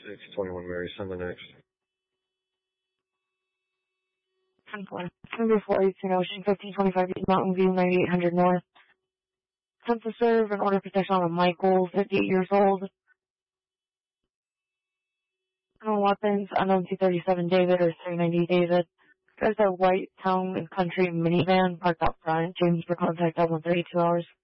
621 Mary, send the next. 10-4. Number 418 Ocean, 1525 East Mountain View, 9800 North. Attempt to serve an order of protection on a Michael, 58 years old. No weapons, unknown 237 David or 390 David. There's a white town and country minivan parked out front. James for contact at 132 hours.